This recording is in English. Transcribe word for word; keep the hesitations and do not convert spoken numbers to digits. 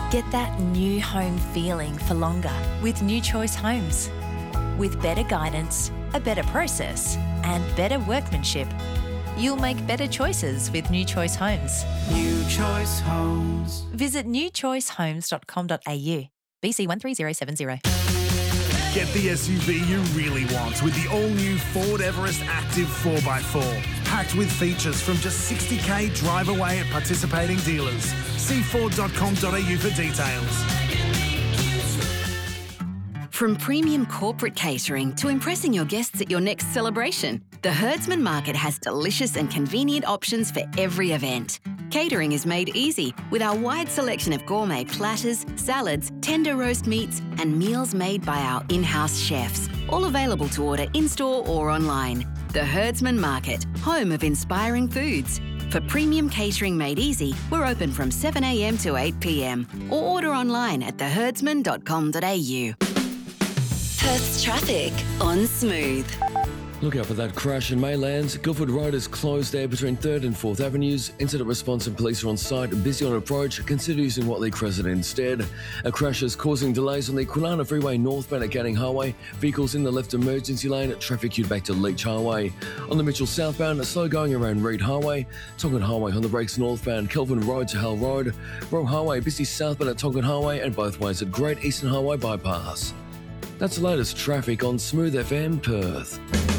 Get that new home feeling for longer with New Choice Homes. With better guidance, a better process, and better workmanship, you'll make better choices with New Choice Homes. New Choice Homes. Visit new choice homes dot com dot a u. B C one three zero seven zero. Get the S U V you really want with the all-new Ford Everest Active four by four. Packed with features from just sixty k drive away at participating dealers. See ford dot com dot a u for details. From premium corporate catering to impressing your guests at your next celebration, the Herdsman Market has delicious and convenient options for every event. Catering is made easy with our wide selection of gourmet platters, salads, tender roast meats, and meals made by our in-house chefs, all available to order in-store or online. The Herdsman Market, home of inspiring foods. For premium catering made easy, we're open from seven a m to eight p m or order online at the herdsman dot com dot a u. Perth's traffic on Smooth. Look out for that crash in Maylands. Guildford Road is closed there between third and fourth Avenues. Incident response and police are on site, busy on approach. Consider using Watley Crescent instead. A crash is causing delays on the Kwinana Freeway northbound at Canning Highway. Vehicles in the left emergency lane. Traffic queued back to Leach Highway. On the Mitchell southbound, slow going around Reed Highway. Tongan Highway on the brakes northbound. Kelvin Road to Hell Road. Roe Highway busy southbound at Tongan Highway and both ways at Great Eastern Highway bypass. That's the latest traffic on Smooth F M Perth.